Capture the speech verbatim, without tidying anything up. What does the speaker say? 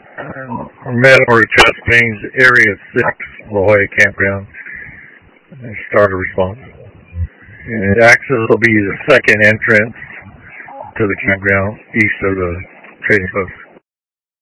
Um, mandatory testing, Area six, La Jolla Campground. Start a response. And access will be the second entrance to the campground east of the trading post.